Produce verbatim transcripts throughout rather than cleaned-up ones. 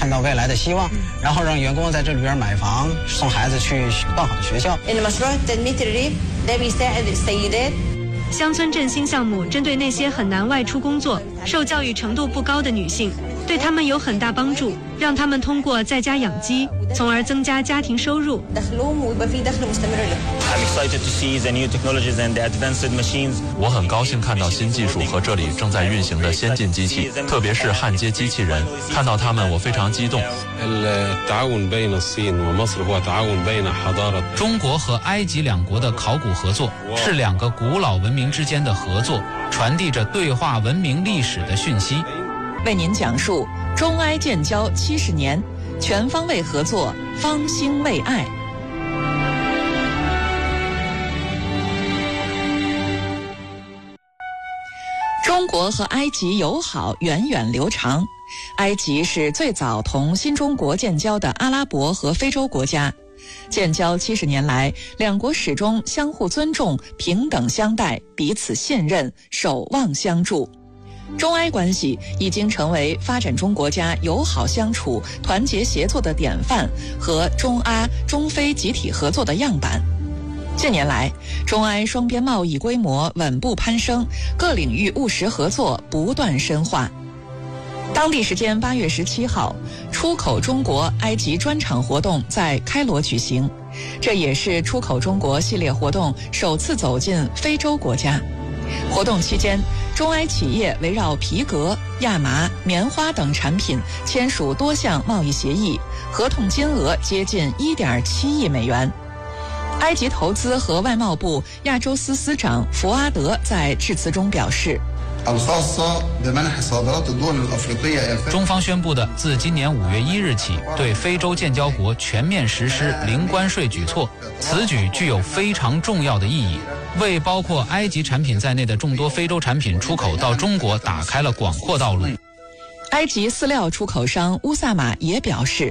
看到未来的希望，然后让员工在这里边买房，送孩子去更好的学校。 乡村振兴项目针对那些很难外出工作、受教育程度不高的女性，对他们有很大帮助，让他们通过在家养鸡，从而增加家庭收入。 我很高兴看到新技术和这里正在运行的先进机器，特别是焊接机器人，看到他们我非常激动。 中国和埃及两国的考古合作是两个古老文明之间的合作，传递着对话文明历史的讯息。 为您讲述中埃建交七十年，全方位合作，方兴未艾。中国和埃及友好源远流长，埃及是最早同新中国建交的阿拉伯和非洲国家。建交七十年来，两国始终相互尊重、平等相待，彼此信任，守望相助。中埃关系已经成为发展中国家友好相处、团结协作的典范和中阿、中非集体合作的样板。近年来，中埃双边贸易规模稳步攀升，各领域务实合作不断深化。当地时间八月十七号，出口中国埃及专场活动在开罗举行，这也是出口中国系列活动首次走进非洲国家。活动期间，中埃企业围绕皮革、亚麻、棉花等产品签署多项贸易协议，合同金额接近 一点七亿美元。埃及投资和外贸部亚洲司司长福阿德在致辞中表示， 中方宣布的自今年五月一日起对非洲建交国全面实施零关税举措，此举具有非常重要的意义，为包括埃及产品在内的众多非洲产品出口到中国打开了广阔道路。 埃及饲料出口商乌萨马也表示，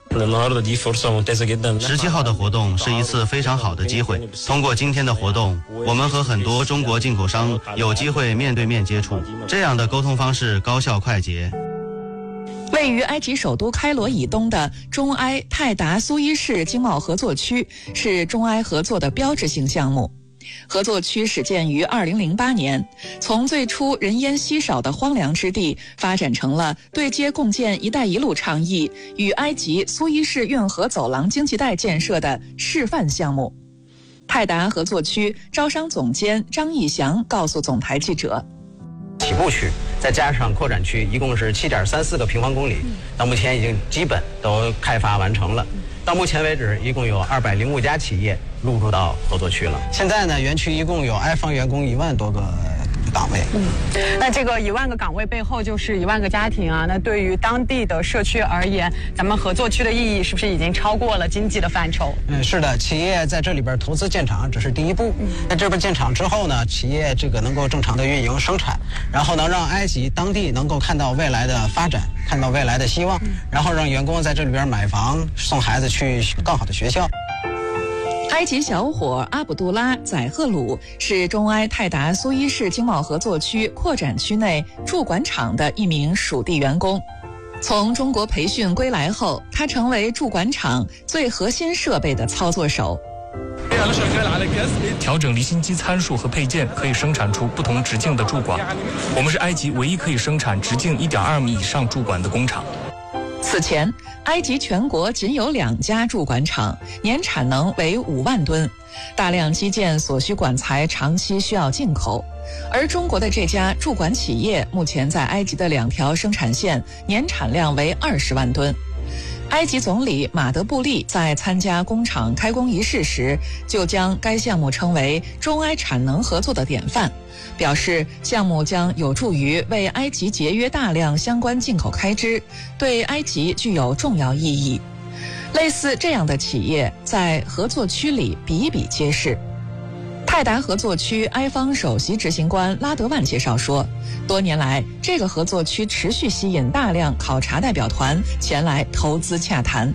十七号的活动是一次非常好的机会，通过今天的活动，我们和很多中国进口商有机会面对面接触，这样的沟通方式高效快捷。 位于埃及首都开罗以东的中埃泰达苏伊士经贸合作区是中埃合作的标志性项目。合作区始建于二零零八年，从最初人烟稀少的荒凉之地发展成了对接共建“一带一路”倡议与埃及苏伊士运河走廊经济带建设的示范项目。泰达合作区招商总监张义祥告诉总台记者， 起步区再加上扩展区，一共是 七点三四个平方公里，到目前已经基本都开发完成了。到目前为止，一共有二百零五家企业入驻到合作区了。现在呢，园区一共有埃方员工一万多个岗位。 嗯，那这个一万个岗位背后就是一万个家庭啊。那对于当地的社区而言，咱们合作区的意义是不是已经超过了经济的范畴？ 嗯，是的，企业在这里边投资建厂只是第一步。在这边建厂之后呢，企业这个能够正常的运营生产，然后能让埃及当地能够看到未来的发展，看到未来的希望，然后让员工在这里边买房，送孩子去更好的学校。 埃及小伙阿卜杜拉·宰赫鲁是中埃泰达苏伊士经贸合作区扩展区内驻管厂的一名属地员工。从中国培训归来后，他成为驻管厂最核心设备的操作手。 调整离心机参数和配件，可以生产出不同直径的驻管。我们是埃及唯一可以生产直径 一点二米以上驻管的工厂。 此前，埃及全国仅有两家驻管厂，年产能为五万吨，大量基建所需管材长期需要进口。而中国的这家驻管企业目前在埃及的两条生产线年产量为二十万吨。埃及总理马德布利在参加工厂开工仪式时，就将该项目称为中埃产能合作的典范，表示项目将有助于为埃及节约大量相关进口开支，对埃及具有重要意义。类似这样的企业在合作区里比比皆是。泰达合作区埃方首席执行官拉德万介绍说，多年来这个合作区持续吸引大量考察代表团前来投资洽谈。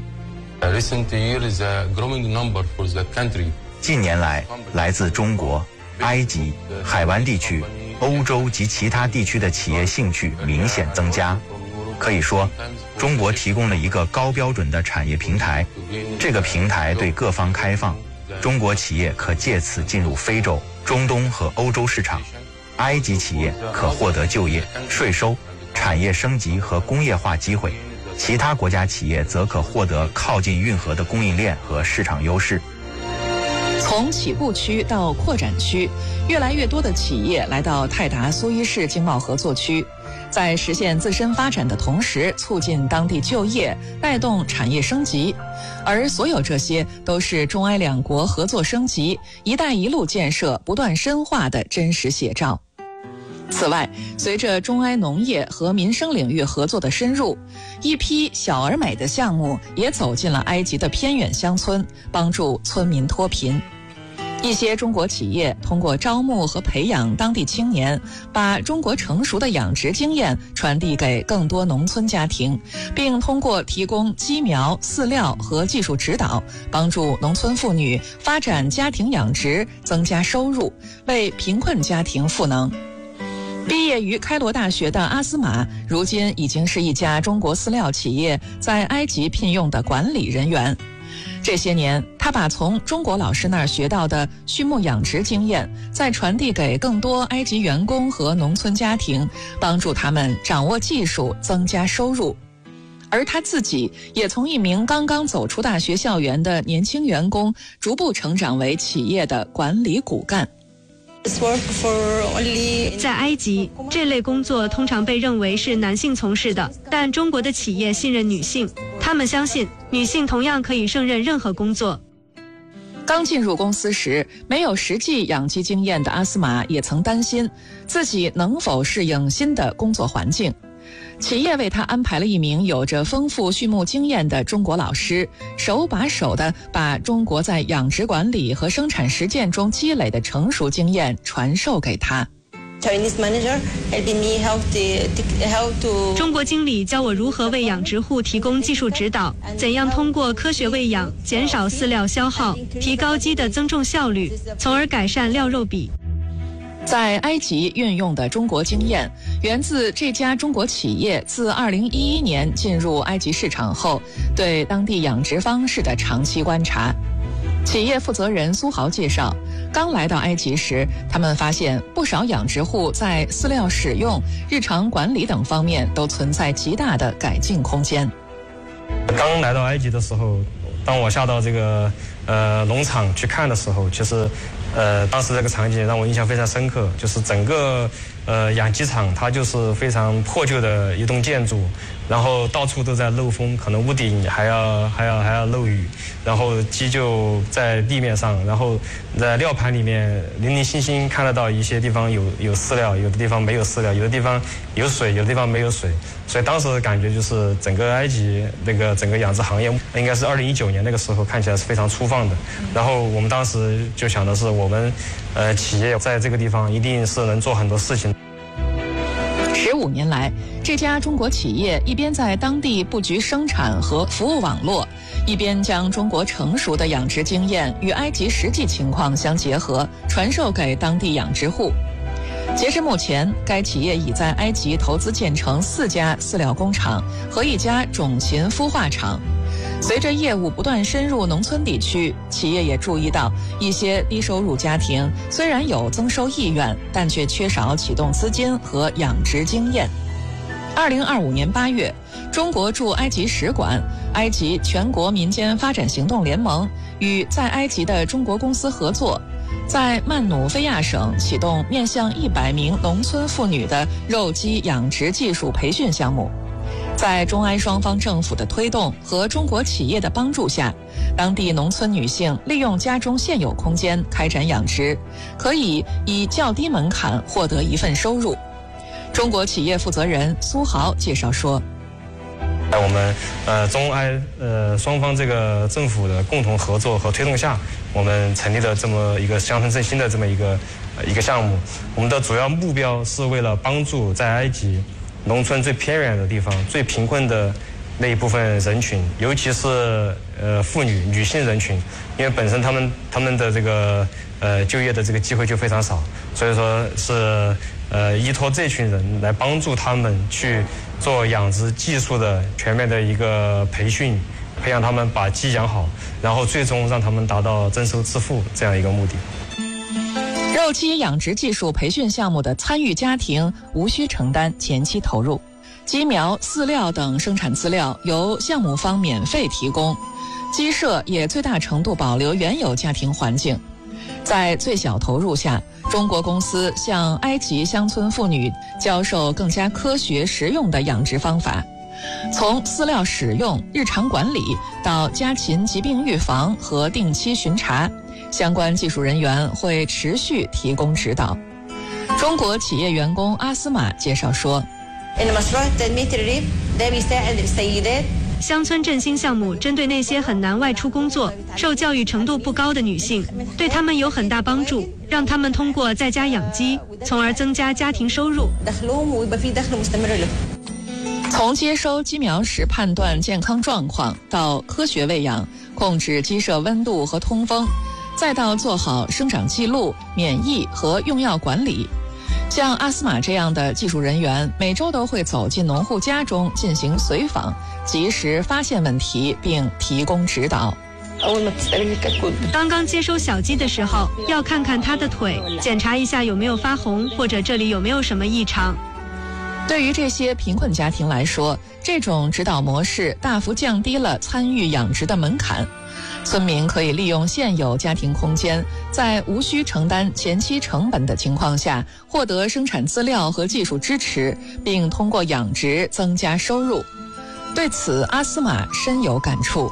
近年来，来自中国、埃及、海湾地区、欧洲及其他地区的企业兴趣明显增加。 可以说，中国提供了一个高标准的产业平台，这个平台对各方开放，中国企业可借此进入非洲、中东和欧洲市场，埃及企业可获得就业、税收、产业升级和工业化机会，其他国家企业则可获得靠近运河的供应链和市场优势。 从起步区到扩展区，越来越多的企业来到泰达苏伊士经贸合作区，在实现自身发展的同时，促进当地就业，带动产业升级。而所有这些都是中埃两国合作升级、一带一路建设不断深化的真实写照。此外，随着中埃农业和民生领域合作的深入，一批小而美的项目也走进了埃及的偏远乡村，帮助村民脱贫。一些中国企业通过招募和培养当地青年，把中国成熟的养殖经验传递给更多农村家庭，并通过提供基苗、饲料和技术指导，帮助农村妇女发展家庭养殖，增加收入，为贫困家庭赋能。毕业于开罗大学的阿斯玛，如今已经是一家中国饲料企业在埃及聘用的管理人员。这些年，他把从中国老师那儿学到的畜牧养殖经验，再传递给更多埃及员工和农村家庭，帮助他们掌握技术，增加收入。而他自己也从一名刚刚走出大学校园的年轻员工，逐步成长为企业的管理骨干。 在埃及，这类工作通常被认为是男性从事的，但中国的企业信任女性，他们相信女性同样可以胜任任何工作。 刚进入公司时，没有实际养鸡经验的阿斯玛也曾担心自己能否适应新的工作环境。企业为他安排了一名有着丰富畜牧经验的中国老师，手把手地把中国在养殖管理和生产实践中积累的成熟经验传授给他。 中国经理教我如何为养殖户提供技术指导，怎样通过科学喂养减少饲料消耗，提高鸡的增重效率，从而改善料肉比。 在埃及运用的中国经验，源自这家中国企业自二零一一年进入埃及市场后，对当地养殖方式的长期观察。企业负责人苏豪介绍，刚来到埃及时，他们发现不少养殖户在饲料使用、日常管理等方面都存在极大的改进空间。 刚来到埃及的时候，当我下到这个呃农场去看的时候，其实呃当时这个场景让我印象非常深刻，就是整个呃养鸡场它就是非常破旧的一栋建筑，然后到处都在漏风，可能屋顶还要还要还要漏雨，然后鸡就在地面上，然后在料盘里面零零星星看得到一些地方有有饲料，有的地方没有饲料，有的地方有水，有的地方没有水，所以当时感觉就是整个埃及那个整个养殖行业应该是二零一九年那个时候看起来是非常粗放的，然后我们当时就想的是我们呃企业在这个地方一定是能做很多事情。 十五年来，这家中国企业一边在当地布局生产和服务网络，一边将中国成熟的养殖经验与埃及实际情况相结合，传授给当地养殖户。截至目前，该企业已在埃及投资建成四家饲料工厂和一家种禽孵化厂。随着业务不断深入农村地区，企业也注意到一些低收入家庭虽然有增收意愿，但却缺少启动资金和养殖经验。二零二五年八月，中国驻埃及使馆、埃及全国民间发展行动联盟与在埃及的中国公司合作，在曼努菲亚省启动面向一百名农村妇女的肉鸡养殖技术培训项目。在中埃双方政府的推动和中国企业的帮助下，当地农村女性利用家中现有空间开展养殖，可以以较低门槛获得一份收入。中国企业负责人苏豪介绍说， 在我们呃中埃呃双方这个政府的共同合作和推动下，我们成立了这么一个乡村振兴的这么一个一个项目。我们的主要目标是为了帮助在埃及农村最偏远的地方、最贫困的那一部分人群，尤其是呃妇女、女性人群，因为本身他们他们的这个呃就业的这个机会就非常少，所以说是呃依托这群人来帮助他们去做养殖技术的全面的一个培训，培养他们把鸡养好，然后最终让他们达到增收致富这样一个目的。 肉鸡养殖技术培训项目的参与家庭无需承担前期投入，鸡苗、饲料等生产资料由项目方免费提供，鸡舍也最大程度保留原有家庭环境。在最小投入下，中国公司向埃及乡村妇女教授更加科学实用的养殖方法，从饲料使用、日常管理到家禽疾病预防和定期巡查，相关技术人员会持续提供指导。中国企业员工阿斯玛介绍说， 乡村振兴项目针对那些很难外出工作、受教育程度不高的女性，对她们有很大帮助，让她们通过在家养鸡，从而增加家庭收入。 从接收鸡苗时判断健康状况，到科学喂养、控制鸡舍温度和通风，再到做好生长记录、免疫和用药管理。像阿斯玛这样的技术人员，每周都会走进农户家中进行随访，及时发现问题并提供指导。 刚刚接收小鸡的时候，要看看它的腿，检查一下有没有发红，或者这里有没有什么异常。 对于这些贫困家庭来说，这种指导模式大幅降低了参与养殖的门槛。村民可以利用现有家庭空间，在无需承担前期成本的情况下，获得生产资料和技术支持，并通过养殖增加收入。对此，阿斯玛深有感触。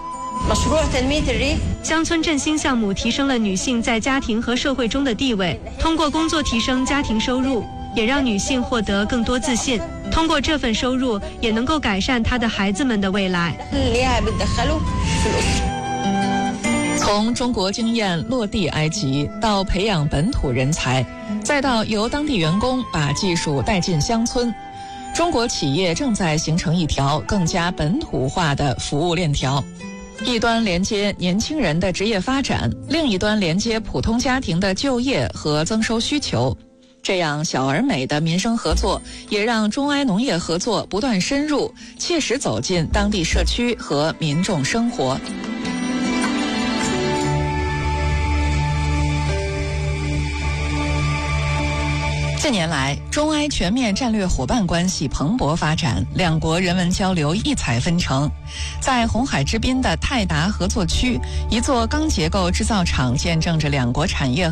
乡村振兴项目提升了女性在家庭和社会中的地位，通过工作提升家庭收入，也让女性获得更多自信。通过这份收入，也能够改善她的孩子们的未来。 从中国经验落地埃及，到培养本土人才，再到由当地员工把技术带进乡村，中国企业正在形成一条更加本土化的服务链条。一端连接年轻人的职业发展，另一端连接普通家庭的就业和增收需求。这样小而美的民生合作，也让中埃农业合作不断深入，切实走进当地社区和民众生活。近年来，中埃全面战略伙伴关系蓬勃发展，两国人文交流异彩纷呈。在红海之滨的泰达合作区，一座钢结构制造厂见证着两国产业